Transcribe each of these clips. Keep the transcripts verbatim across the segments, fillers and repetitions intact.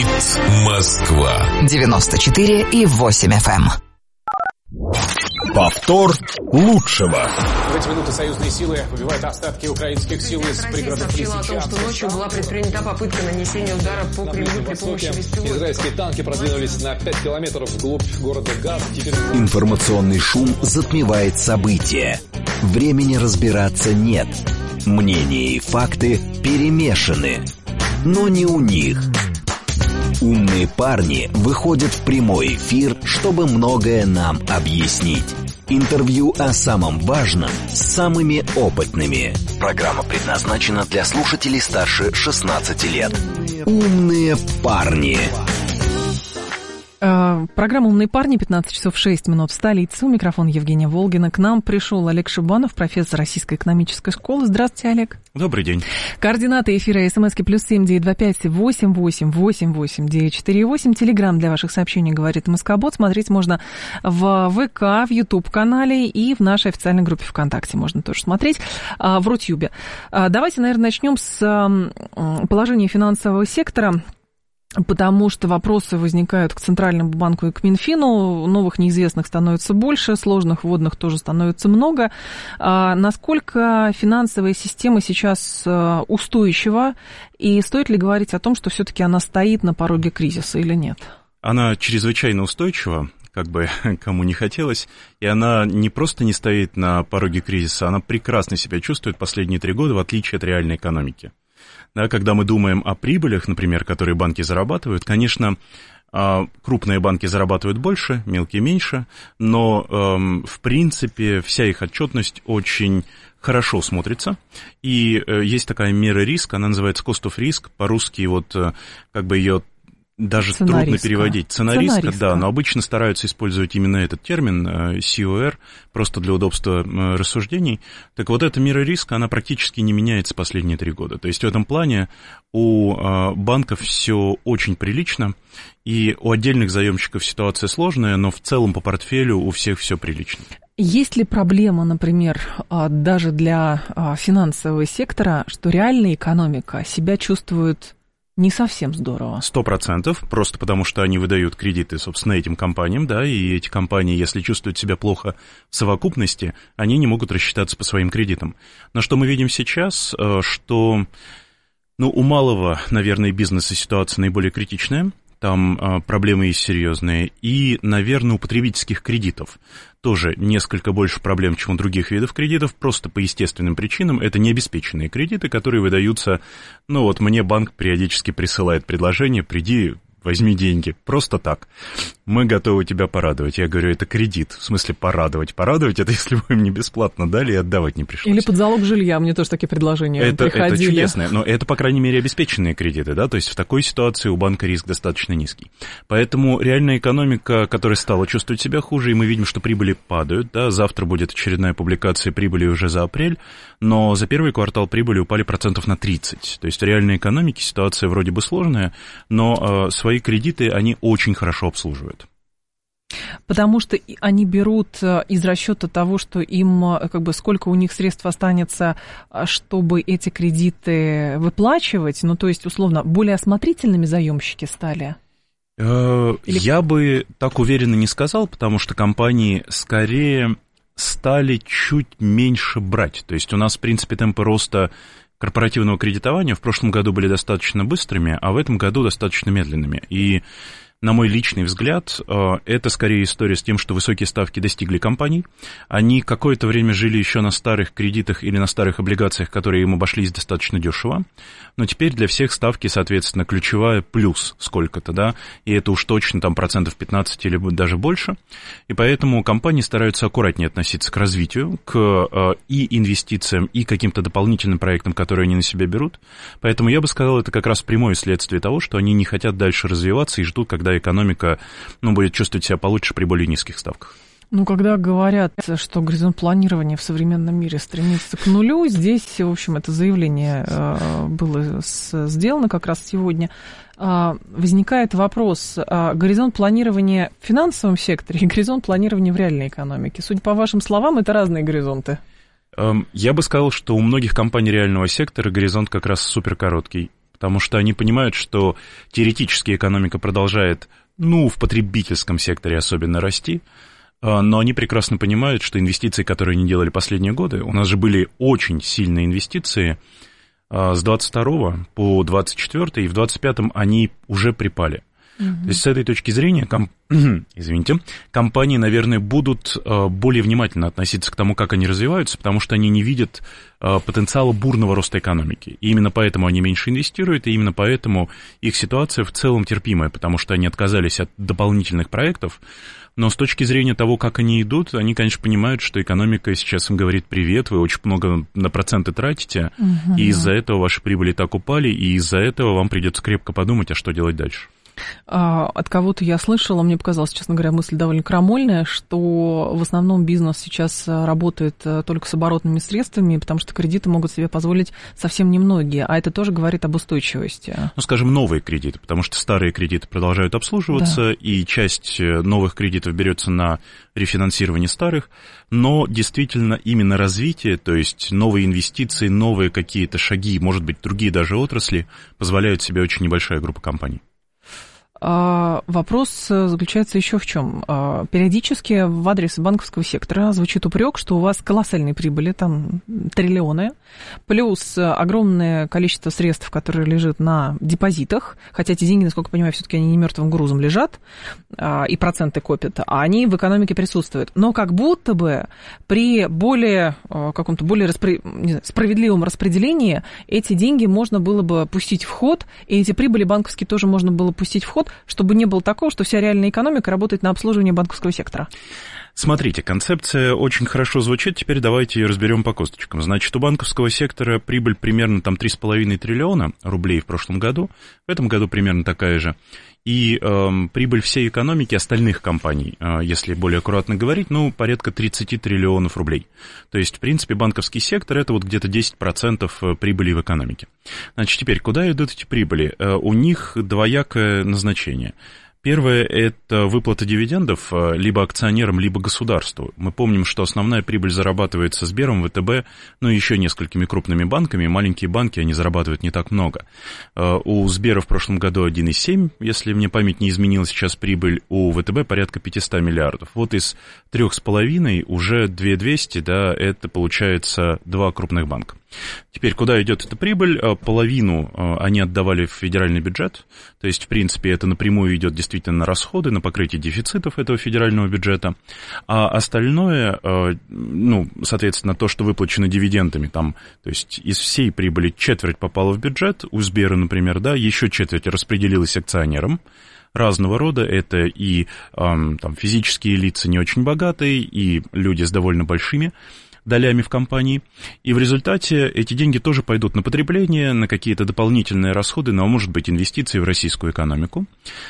Говорит Москва. девяносто четыре и восемь эф эм. Повтор лучшего. В эти минуты союзные силы выбивают остатки украинских сил из пригородов Лисичанска. Сообщила о том, что ночью была предпринята попытка нанесения удара по Кремлю при помощи беспилотников. Израильские танки продвинулись на пять километров вглубь города Газ. Теперь... Информационный шум затмевает события. Времени разбираться нет. Мнения и факты перемешаны. Но не у них. Умные парни выходят в прямой эфир, чтобы многое нам объяснить. Интервью о самом важном с самыми опытными. Программа предназначена для слушателей старше шестнадцати лет. Умные парни. Программа «Умные парни», пятнадцать часов шесть минут в столице. У микрофона Евгения Волгина. К нам пришел Олег Шибанов, профессор Российской экономической школы. Здравствуйте, Олег. Добрый день. Координаты эфира СМСки плюс семь девять два пять восемь восемь восемь восемь девять четыре восемь. Телеграмм для ваших сообщений «Говорит Москобот». Смотреть можно в ВК, в Ютуб-канале и в нашей официальной группе ВКонтакте можно тоже смотреть, в Рутьюбе. Давайте, наверное, начнем с положения финансового сектора. Потому что вопросы возникают к Центральному банку и к Минфину, новых неизвестных становится больше, сложных вводных тоже становится много. А насколько финансовая система сейчас устойчива, и стоит ли говорить о том, что все-таки она стоит на пороге кризиса или нет? Она чрезвычайно устойчива, как бы кому не хотелось, и она не просто не стоит на пороге кризиса, она прекрасно себя чувствует последние три года, в отличие от реальной экономики. Да, когда мы думаем о прибылях, например, которые банки зарабатывают, конечно, крупные банки зарабатывают больше, мелкие меньше, но, в принципе, вся их отчетность очень хорошо смотрится, и есть такая мера риска, она называется cost of risk, по-русски вот как бы ее даже цена трудно риска. переводить. Цена, Цена риска, риска, да, но обычно стараются использовать именно этот термин, си о эр, просто для удобства рассуждений. Так вот, эта мера риска, она практически не меняется последние три года. То есть в этом плане у банков все очень прилично, и у отдельных заемщиков ситуация сложная, но в целом по портфелю у всех все прилично. Есть ли проблема, например, даже для финансового сектора, что реальная экономика себя чувствует не совсем здорово? Сто процентов, просто потому что они выдают кредиты, собственно, этим компаниям, да, и эти компании, если чувствуют себя плохо в совокупности, они не могут рассчитаться по своим кредитам. Но что мы видим сейчас, что, ну, у малого, наверное, бизнеса ситуация наиболее критичная, там а, проблемы есть серьезные, и, наверное, у потребительских кредитов тоже несколько больше проблем, чем у других видов кредитов, просто по естественным причинам. Это необеспеченные кредиты, которые выдаются, ну вот мне банк периодически присылает предложение: приди, возьми деньги, просто так. Мы готовы тебя порадовать. Я говорю, это кредит, в смысле порадовать. Порадовать — это если вы мне бесплатно дали и отдавать не пришлось. Или под залог жилья, мне тоже такие предложения это, приходили. Это чудесно, но это, по крайней мере, обеспеченные кредиты, да, то есть в такой ситуации у банка риск достаточно низкий. Поэтому реальная экономика, которая стала чувствовать себя хуже, и мы видим, что прибыли падают, да, завтра будет очередная публикация прибыли уже за апрель, но за первый квартал прибыли упали процентов на тридцать. То есть в реальной экономике ситуация вроде бы сложная, но э, свои кредиты они очень хорошо обслуживают. Потому что они берут из расчета того, что им, как бы, сколько у них средств останется, чтобы эти кредиты выплачивать, ну, то есть, условно, более осмотрительными заемщики стали? Или... Я бы так уверенно не сказал, потому что компании скорее стали чуть меньше брать. То есть у нас, в принципе, темпы роста корпоративного кредитования в прошлом году были достаточно быстрыми, а в этом году достаточно медленными. И, на мой личный взгляд, это скорее история с тем, что высокие ставки достигли компаний. Они какое-то время жили еще на старых кредитах или на старых облигациях, которые им обошлись достаточно дешево. Но теперь для всех ставки, соответственно, ключевая плюс сколько-то, да, и это уж точно там процентов пятнадцать или даже больше. И поэтому компании стараются аккуратнее относиться к развитию, к и инвестициям, и каким-то дополнительным проектам, которые они на себя берут. Поэтому я бы сказал, это как раз прямое следствие того, что они не хотят дальше развиваться и ждут, когда экономика, ну, будет чувствовать себя получше при более низких ставках. Ну, когда говорят, что горизонт планирования в современном мире стремится к нулю, здесь, в общем, это заявление было сделано как раз сегодня, возникает вопрос, горизонт планирования в финансовом секторе и горизонт планирования в реальной экономике. Судя по вашим словам, это разные горизонты. Я бы сказал, что у многих компаний реального сектора горизонт как раз суперкороткий. потому что они понимают, что теоретически экономика продолжает, ну, в потребительском секторе особенно расти, но они прекрасно понимают, что инвестиции, которые они делали последние годы, у нас же были очень сильные инвестиции с двадцать второго по двадцать четвёртый, и в двадцать пятом они уже припали. Mm-hmm. То есть с этой точки зрения, ком... извините, компании, наверное, будут более внимательно относиться к тому, как они развиваются, потому что они не видят потенциала бурного роста экономики. И именно поэтому они меньше инвестируют, и именно поэтому их ситуация в целом терпимая, потому что они отказались от дополнительных проектов. Но с точки зрения того, как они идут, они, конечно, понимают, что экономика сейчас им говорит привет, вы очень много на проценты тратите, mm-hmm. и из-за этого ваши прибыли так упали, и из-за этого вам придется крепко подумать, а что делать дальше. От кого-то я слышала, мне показалось, честно говоря, мысль довольно крамольная, что в основном бизнес сейчас работает только с оборотными средствами, потому что кредиты могут себе позволить совсем немногие, а это тоже говорит об устойчивости. Ну, скажем, новые кредиты, потому что старые кредиты продолжают обслуживаться, да. И часть новых кредитов берется на рефинансирование старых, но действительно именно развитие, то есть новые инвестиции, новые какие-то шаги, может быть, другие даже отрасли, позволяют себе очень небольшая группа компаний. Вопрос заключается еще в чем. Периодически в адрес банковского сектора звучит упрек, что у вас колоссальные прибыли, там триллионы, плюс огромное количество средств, которые лежат на депозитах, хотя эти деньги, насколько я понимаю, все-таки они не мертвым грузом лежат, и проценты копят, а они в экономике присутствуют. Но как будто бы при более, каком-то более распри... не знаю, справедливом распределении эти деньги можно было бы пустить в ход, и эти прибыли банковские тоже можно было пустить в ход, чтобы не было такого, что вся реальная экономика работает на обслуживание банковского сектора. Смотрите, концепция очень хорошо звучит, теперь давайте ее разберем по косточкам. Значит, у банковского сектора прибыль примерно там три с половиной триллиона рублей в прошлом году, в этом году примерно такая же. И э, прибыль всей экономики остальных компаний, э, если более аккуратно говорить, ну, порядка тридцать триллионов рублей. То есть, в принципе, банковский сектор – это вот где-то десять процентов прибыли в экономике. Значит, теперь, куда идут эти прибыли? Э, у них двоякое назначение. Первое – это выплата дивидендов либо акционерам, либо государству. Мы помним, что основная прибыль зарабатывается Сбером, ВТБ, ну и еще несколькими крупными банками. Маленькие банки, они зарабатывают не так много. У Сбера в прошлом году один и семь, если мне память не изменила, сейчас прибыль, у ВТБ порядка пятьсот миллиардов. Вот из трех с половиной уже две тысячи двести, да, это получается два крупных банка. Теперь, куда идет эта прибыль? Половину они отдавали в федеральный бюджет, то есть, в принципе, это напрямую идет действительно на расходы, на покрытие дефицитов этого федерального бюджета, а остальное, ну, соответственно, то, что выплачено дивидендами, там, то есть, из всей прибыли четверть попала в бюджет, у Сбера, например, да, еще четверть распределилась акционерам, разного рода, это и там, физические лица не очень богатые, и люди с довольно большими долями в компании, и в результате эти деньги тоже пойдут на потребление, на какие-то дополнительные расходы, но, может быть, инвестиции в российскую экономику.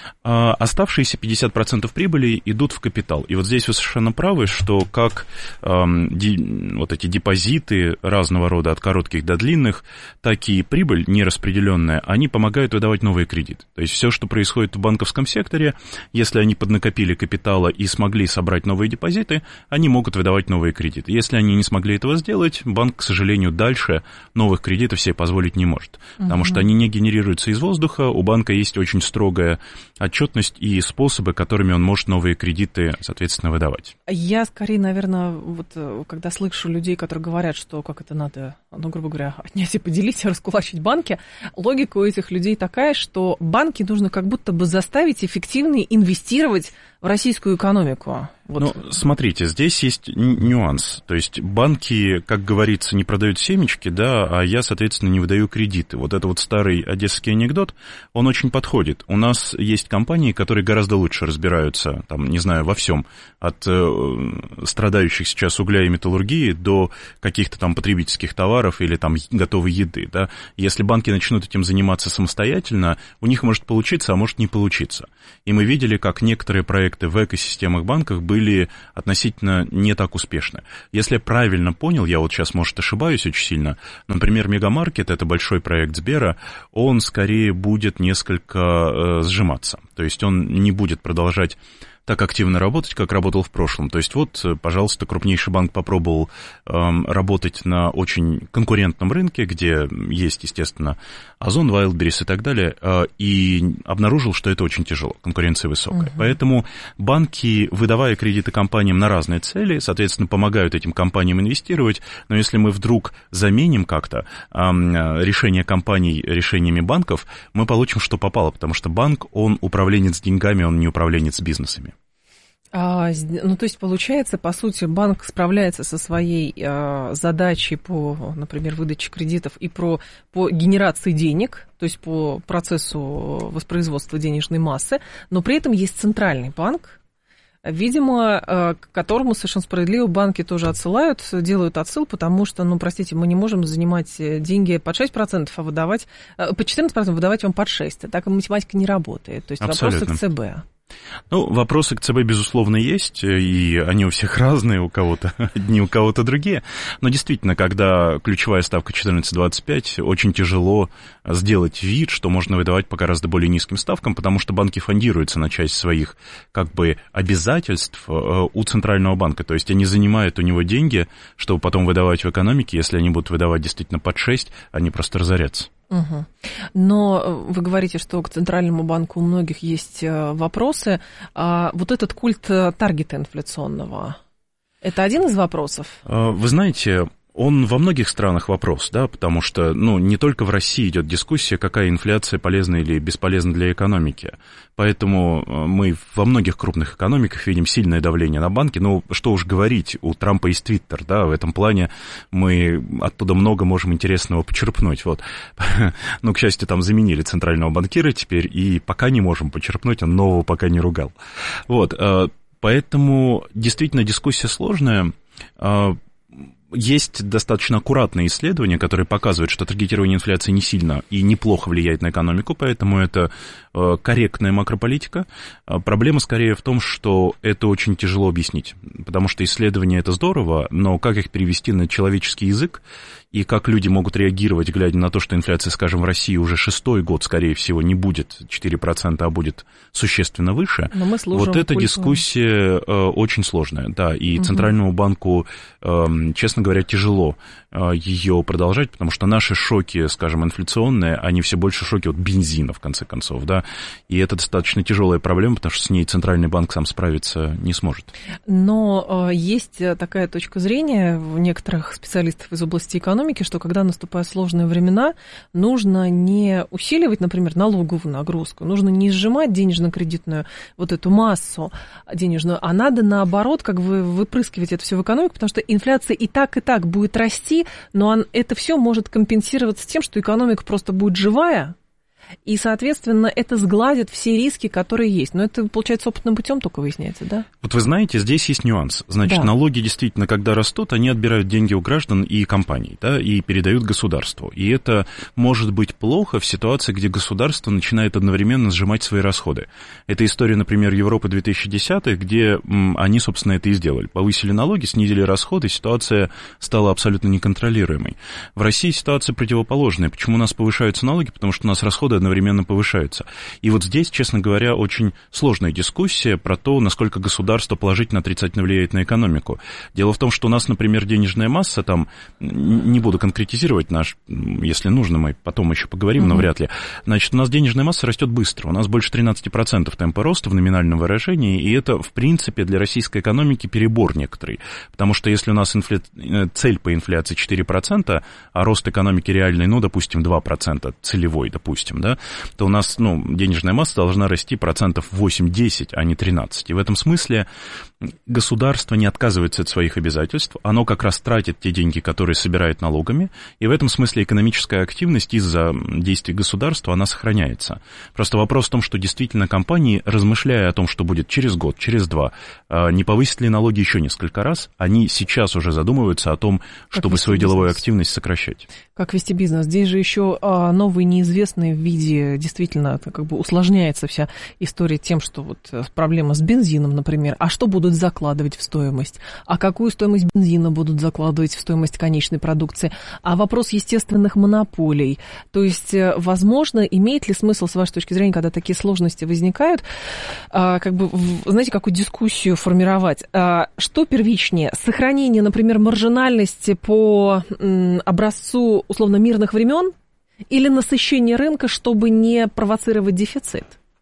А оставшиеся пятьдесят процентов прибыли идут в капитал. И вот здесь вы совершенно правы, что как эм, ди, вот эти депозиты разного рода, от коротких до длинных, так и прибыль нераспределенная, они помогают выдавать новые кредиты. То есть все, что происходит в банковском секторе, если они поднакопили капитала и смогли собрать новые депозиты, они могут выдавать новые кредиты. Если они не смогли этого сделать, банк, к сожалению, дальше новых кредитов себе позволить не может, потому uh-huh. что они не генерируются из воздуха, у банка есть очень строгая отчетность и способы, которыми он может новые кредиты, соответственно, выдавать. Я скорее, наверное, вот когда слышу людей, которые говорят, что как это надо, ну, грубо говоря, отнять и поделить, раскулачить банки, логика у этих людей такая, что банки нужно как будто бы заставить эффективно инвестировать в российскую экономику. Вот. Ну, смотрите, здесь есть нюанс. То есть банки, как говорится, не продают семечки, да, а я, соответственно, не выдаю кредиты. Вот это вот старый одесский анекдот, он очень подходит. У нас есть компании, которые гораздо лучше разбираются, там, не знаю, во всем, от э, страдающих сейчас угля и металлургии до каких-то там потребительских товаров или там готовой еды, да. Если банки начнут этим заниматься самостоятельно, у них может получиться, а может не получиться. И мы видели, как некоторые проекты в экосистемах банков были относительно не так успешны. Если я правильно понял, я вот сейчас, может, ошибаюсь очень сильно, например, Мегамаркет, это большой проект Сбера, он скорее будет несколько э, сжиматься. То есть он не будет продолжать так активно работать, как работал в прошлом. То есть вот, пожалуйста, крупнейший банк попробовал э, работать на очень конкурентном рынке, где есть, естественно, Озон, Wildberries и так далее, э, и обнаружил, что это очень тяжело, конкуренция высокая. Угу. Поэтому банки, выдавая кредиты компаниям на разные цели, соответственно, помогают этим компаниям инвестировать, но если мы вдруг заменим как-то э, решение компаний решениями банков, мы получим, что попало, потому что банк, он управленец деньгами, он не управленец бизнесами. А, ну, то есть, получается, по сути, банк справляется со своей а, задачей по, например, выдаче кредитов и про, по генерации денег, то есть по процессу воспроизводства денежной массы, но при этом есть центральный банк, видимо, к которому совершенно справедливо банки тоже отсылают, делают отсыл, потому что, ну, простите, мы не можем занимать деньги под шесть процентов, а выдавать, по четырнадцать процентов выдавать вам под шесть процентов. Так математика не работает. То есть абсолютно. Вопросы к ЦБ. Ну, вопросы к ЦБ, безусловно, есть, и они у всех разные, у кого-то одни, у кого-то другие. Но действительно, когда ключевая ставка четырнадцать двадцать пять, очень тяжело сделать вид, что можно выдавать по гораздо более низким ставкам, потому что банки фондируются на часть своих, как бы, обязательств у Центрального банка. То есть они занимают у него деньги, чтобы потом выдавать в экономике. Если они будут выдавать действительно под шесть, они просто разорятся. Угу. Но вы говорите, что к Центральному банку у многих есть вопросы. А вот этот культ таргета инфляционного, это один из вопросов? Вы знаете, он во многих странах вопрос, да, потому что, ну, не только в России идет дискуссия, какая инфляция полезна или бесполезна для экономики. Поэтому мы во многих крупных экономиках видим сильное давление на банки. Ну, что уж говорить, у Трампа есть Твиттер, да, в этом плане мы оттуда много можем интересного почерпнуть. Вот. Но, к счастью, там заменили центрального банкира теперь, и пока не можем почерпнуть, он нового пока не ругал. Вот, поэтому действительно дискуссия сложная. Есть достаточно аккуратные исследования, которые показывают, что таргетирование инфляции не сильно и неплохо влияет на экономику, поэтому это корректная макрополитика. Проблема скорее в том, что это очень тяжело объяснить, потому что исследования — это здорово, но как их перевести на человеческий язык, и как люди могут реагировать, глядя на то, что инфляция, скажем, в России уже шестой год, скорее всего, не будет четыре процента, а будет существенно выше. Вот эта культуру. Дискуссия э, очень сложная, да, и угу. Центральному банку, э, честно говоря, тяжело э, ее продолжать, потому что наши шоки, скажем, инфляционные, они все больше шоки от бензина, в конце концов, да, и это достаточно тяжелая проблема, потому что с ней Центральный банк сам справиться не сможет. Но э, есть такая точка зрения у некоторых специалистов из области экономики, что когда наступают сложные времена, нужно не усиливать, например, налоговую нагрузку, нужно не сжимать денежно-кредитную вот эту массу денежную, а надо, наоборот, как бы выпрыскивать это все в экономику, потому что инфляция и так, и так будет расти, но он, это все может компенсироваться тем, что экономика просто будет живая, и, соответственно, это сгладит все риски, которые есть. Но это, получается, опытным путем только выясняется, да? Вот вы знаете, здесь есть нюанс. Значит, да. Налоги действительно, когда растут, они отбирают деньги у граждан и компаний, да, и передают государству. И это может быть плохо в ситуации, где государство начинает одновременно сжимать свои расходы. Это история, например, Европы две тысячи десятых, где м, они, собственно, это и сделали. Повысили налоги, снизили расходы, ситуация стала абсолютно неконтролируемой. В России ситуация противоположная. Почему у нас повышаются налоги? Потому что у нас расходы одновременно повышаются. И вот здесь, честно говоря, очень сложная дискуссия про то, насколько государство положительно, отрицательно влияет на экономику. Дело в том, что у нас, например, денежная масса, там, не буду конкретизировать наш, если нужно, мы потом еще поговорим, uh-huh. но вряд ли. Значит, у нас денежная масса растет быстро. У нас больше тринадцать процентов темпа роста в номинальном выражении, и это, в принципе, для российской экономики перебор некоторый. Потому что если у нас инфля... цель по инфляции четыре процента, а рост экономики реальный, ну, допустим, два процента, целевой, допустим, да, то у нас, ну, денежная масса должна расти процентов восемь-десять, а не тринадцать. И в этом смысле государство не отказывается от своих обязательств, оно как раз тратит те деньги, которые собирает налогами, и в этом смысле экономическая активность из-за действий государства, она сохраняется. Просто вопрос в том, что действительно компании, размышляя о том, что будет через год, через два, не повысят ли налоги еще несколько раз, они сейчас уже задумываются о том, чтобы свою деловую активность сокращать. Как вести бизнес? Здесь же еще новый неизвестный вид виде действительно как бы усложняется вся история тем, что вот проблема с бензином, например, а что будут закладывать в стоимость, а какую стоимость бензина будут закладывать в стоимость конечной продукции, а вопрос естественных монополий. То есть, возможно, имеет ли смысл, с вашей точки зрения, когда такие сложности возникают, как бы, знаете, какую дискуссию формировать? Что первичнее? Сохранение, например, маржинальности по образцу условно мирных времен или насыщение рынка, чтобы не провоцировать дефицит?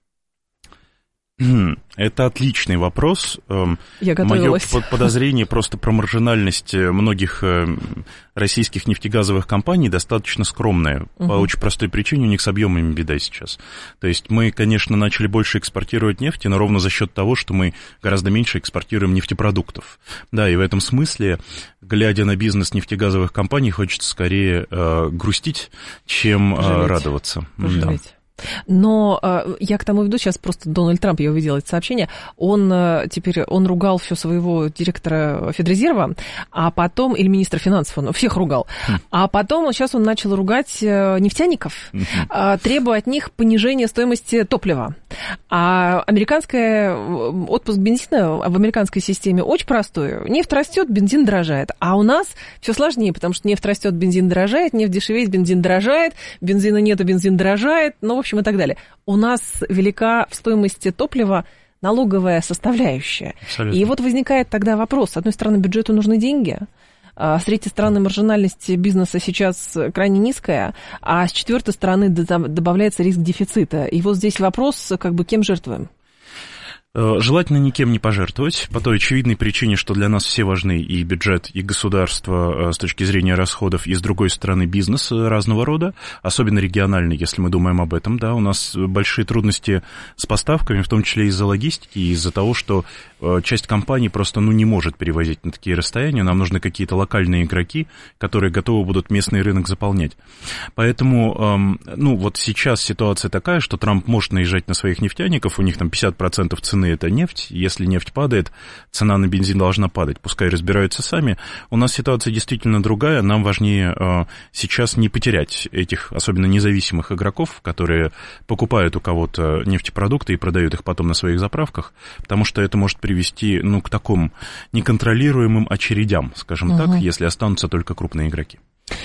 Это отличный вопрос. Я готовилась. Мое подозрение просто про маржинальность многих российских нефтегазовых компаний достаточно скромное. Uh-huh. По очень простой причине, у них с объемами беда сейчас. То есть мы, конечно, начали больше экспортировать нефти, но ровно за счет того, что мы гораздо меньше экспортируем нефтепродуктов. Да, и в этом смысле, глядя на бизнес нефтегазовых компаний, хочется скорее э, грустить, чем э, радоваться. Пожалеть. Да. Но э, я к тому веду, сейчас просто Дональд Трамп, я увидела это сообщение, он э, теперь, он ругал все своего директора Федрезерва, а потом, или министра финансов, он всех ругал, хм. а потом сейчас он начал ругать э, нефтяников, э, требуя от них понижения стоимости топлива. А американская, отпуск бензина в американской системе очень простой. Нефть растет, бензин дорожает. А у нас все сложнее, потому что нефть растет, бензин дорожает, нефть дешевеет, бензин дорожает, бензина нет, а бензин дорожает, ну, в общем, и так далее. У нас велика в стоимости топлива налоговая составляющая. Абсолютно. И вот возникает тогда вопрос. С одной стороны, бюджету нужны деньги, а с третьей стороны, маржинальность бизнеса сейчас крайне низкая, а с четвертой стороны добавляется риск дефицита. И вот здесь вопрос, как бы, кем жертвуем? Желательно никем не пожертвовать, по той очевидной причине, что для нас все важны и бюджет, и государство с точки зрения расходов, и, с другой стороны, бизнес разного рода, особенно региональный, если мы думаем об этом, да, у нас большие трудности с поставками, в том числе из-за логистики, и из-за того, что часть компаний просто, ну, не может перевозить на такие расстояния, нам нужны какие-то локальные игроки, которые готовы будут местный рынок заполнять. Поэтому, ну, вот сейчас ситуация такая, что Трамп может наезжать на своих нефтяников, у них там пятьдесят процентов цены это нефть, если нефть падает, цена на бензин должна падать, пускай разбираются сами. У нас ситуация действительно другая, нам важнее э, сейчас не потерять этих, особенно независимых игроков, которые покупают у кого-то нефтепродукты и продают их потом на своих заправках, потому что это может привести, ну, к таким неконтролируемым очередям, скажем угу. так, если останутся только крупные игроки.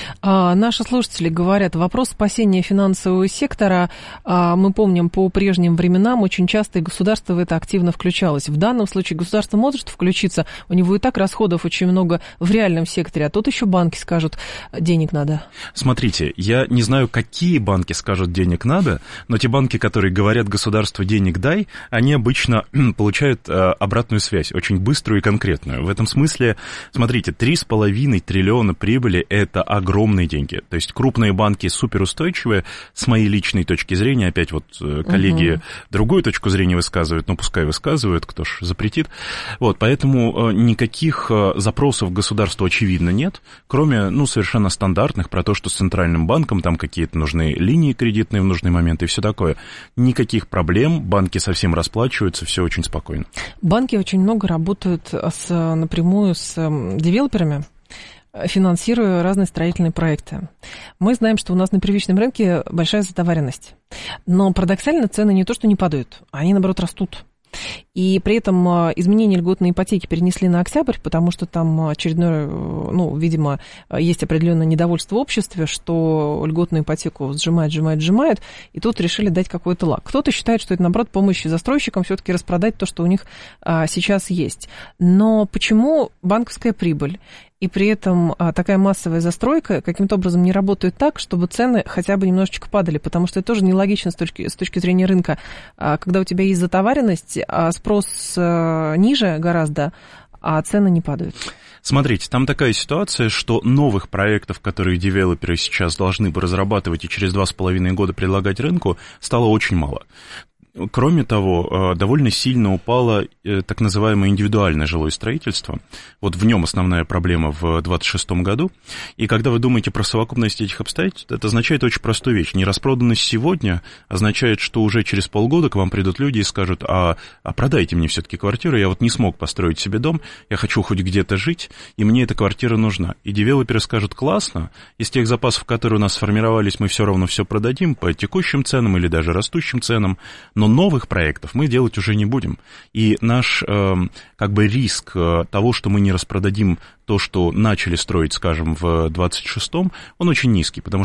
А, наши слушатели говорят, вопрос спасения финансового сектора, а, мы помним, по прежним временам очень часто и государство в это активно включалось. В данном случае государство может включиться, у него и так расходов очень много в реальном секторе, а тут еще банки скажут, денег надо. Смотрите, я не знаю, какие банки скажут, денег надо, но те банки, которые говорят, государство, денег дай, они обычно получают а, обратную связь, очень быструю и конкретную. В этом смысле, смотрите, три с половиной триллиона прибыли – это огромные деньги. То есть крупные банки суперустойчивые, с моей личной точки зрения, опять вот коллеги угу. другую точку зрения высказывают, но пускай высказывают, кто ж запретит. Вот, поэтому никаких запросов к государству, очевидно, нет, кроме, ну, совершенно стандартных, про то, что с центральным банком там какие-то нужны линии кредитные в нужный момент и все такое. Никаких проблем, банки совсем расплачиваются, все очень спокойно. Банки очень много работают с, напрямую с девелоперами, финансируя разные строительные проекты. Мы знаем, что у нас на первичном рынке большая затоваренность. Но парадоксально цены не то, что не падают, они, наоборот, растут. И при этом изменения льготной ипотеки перенесли на октябрь, потому что там очередное, ну, видимо, есть определенное недовольство в обществе, что льготную ипотеку сжимает, сжимает, сжимает, и тут решили дать какой-то лак. Кто-то считает, что это, наоборот, помощь застройщикам все-таки распродать то, что у них а, сейчас есть. Но почему банковская прибыль и при этом а, такая массовая застройка каким-то образом не работает так, чтобы цены хотя бы немножечко падали? Потому что это тоже нелогично с точки, с точки зрения рынка. А, когда у тебя есть затоваренность, а спрос а, ниже гораздо, а цены не падают. Смотрите, там такая ситуация, что новых проектов, которые девелоперы сейчас должны бы разрабатывать и через два с половиной года предлагать рынку, стало очень мало. Кроме того, довольно сильно упало так называемое индивидуальное жилое строительство. Вот в нем основная проблема в двадцать шестом году. И когда вы думаете про совокупность этих обстоятельств, это означает очень простую вещь. Нераспроданность сегодня означает, что уже через полгода к вам придут люди и скажут: а, а продайте мне все-таки квартиру, я вот не смог построить себе дом, я хочу хоть где-то жить, и мне эта квартира нужна. И девелоперы скажут: классно, из тех запасов, которые у нас сформировались, мы все равно все продадим по текущим ценам или даже растущим ценам, но новых проектов мы делать уже не будем. И наш э, как бы риск того, что мы не распродадим то, что начали строить, скажем, в двадцать шестом, он очень низкий, потому